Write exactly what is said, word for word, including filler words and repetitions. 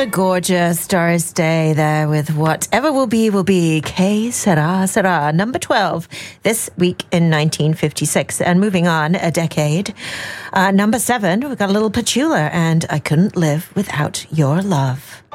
a gorgeous Doris Day there with Whatever Will Be, Will Be. Que sera, sera. Number twelve this week in nineteen fifty-six. And moving on a decade. Uh, number seven, we've got a little Petula and I Couldn't Live Without Your Love.